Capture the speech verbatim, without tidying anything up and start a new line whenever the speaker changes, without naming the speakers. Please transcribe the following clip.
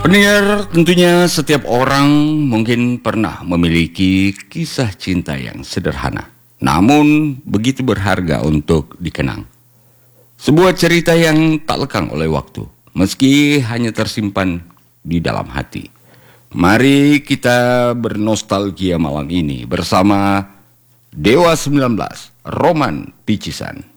Pendengar, tentunya setiap orang mungkin pernah memiliki kisah cinta yang sederhana, namun begitu berharga untuk dikenang. Sebuah cerita yang tak lekang oleh waktu, meski hanya tersimpan di dalam hati. Mari kita bernostalgia malam ini bersama Dewa sembilan belas, Roman Picisan.